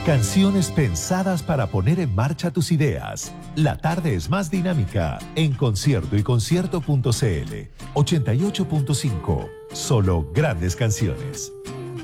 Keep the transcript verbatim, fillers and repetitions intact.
Canciones pensadas para poner en marcha tus ideas. La tarde es más dinámica en Concierto y Concierto punto c l. ochenta y ocho punto cinco. Solo grandes canciones.